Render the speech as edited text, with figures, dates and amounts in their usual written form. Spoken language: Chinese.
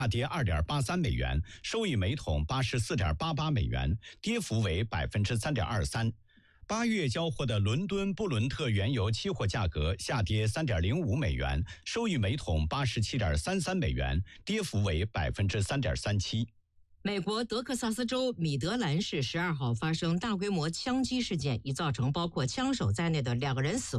跌2.83美元，收于每桶84.88美元，跌幅为3.23%。8月交货的伦敦布伦特原油期货价格下跌3.05美元，收于每桶87.33美元，跌幅为3.37%。 美国德克萨斯州米德兰市12号发生大规模枪击事件，已造成包括枪手在内的2个人死亡。